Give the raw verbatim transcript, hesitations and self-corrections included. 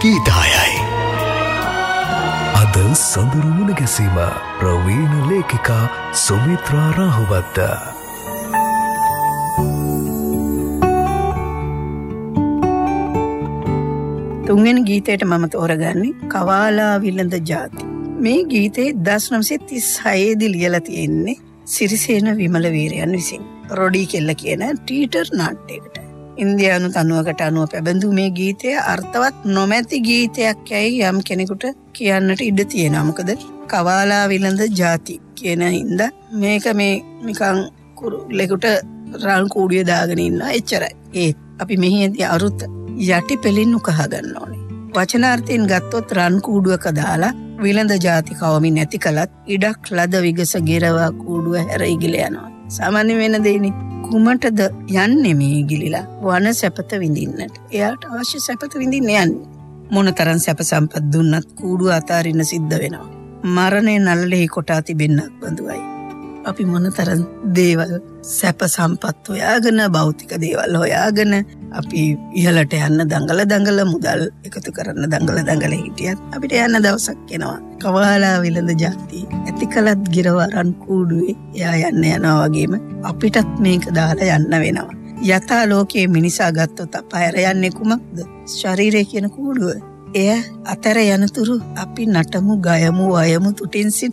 ගීතයයි. අද සඳරු මුණ ගැසීම ප්‍රවීණ ලේඛිකා සුමිත්‍රා රාහුවත්ත. තුන්වෙනි ගීතයට මම තෝරගන්නේ කවාලා විලඳ ජාති. මේ ගීතේ දස් නවසිය තිස් හයේදී ලියලා තියෙන්නේ සිරිසේන විමල වීරයන් විසින්. රොඩි කෙල්ල කියන ටීටර් නාට්‍යයකට. ඉන්දියානු තනුවකට අනුව පැබඳු මේ ගීතය අර්ථවත් නොමැති ගීතයක් යයි යම් කෙනෙකුට කියන්නට ඉඩ තියෙනවා. මොකද කවාලා විලඳ ජාති කියන හින්දා මේක මේ නිකන් කුරුල්ලෙකුට රන් කූඩිය දාගෙන ඉන්නවා එච්චරයි. ඒත් අපි මෙහිදී අරුත යටි පෙලින් උකහා ගන්න ඕනේ. වචනාර්ථයෙන් ගත්තොත් රන් කූඩුවක දාලා විලඳ ජාති කවමින් නැති කලත් ඉඩක් ලද විගස ගෙරවා කූඩුව හැර ඉගිල යනවා. සාමාන්‍ය වෙන දෙන්නේ කුමටද යන්නේ මේ ගිලිලා වන සැපත විඳින්නට. එයාට අවශ්‍ය සැපත විඳින්න යන්නේ. මොනතරම් සැප සම්පත් දුන්නත් කූඩුව අතාරින්න සිද්ධ වෙනවා. මරණය නළලෙහි කොටා තිබෙන්නක් බඳුයි. අපි මොනතරම් දේවල් සැප සම්පත් හොයාගෙන භෞතික දේවල් හොයාගෙන අපි ඉහළට යන්න දඟල දඟල මුදල් එකතු කරන්න දඟල දඟල හිටියත් අපිට යන්න දවසක් එනවා. කවාලා විලඳ ජාති ඇති කලත් ගිරවරන් කූඩුවේ එයා යන්න යනවා වගේම අපිටත් මේක දාලා යන්න වෙනවා. යථා ලෝකයේ මිනිසා ගත්තොත් අප හැර යන්නේ කුමක්ද? ශරීරය කියන කූඩුව. එය අතර යනතුරු අපි නටමු ගයමු වයමු තුටින්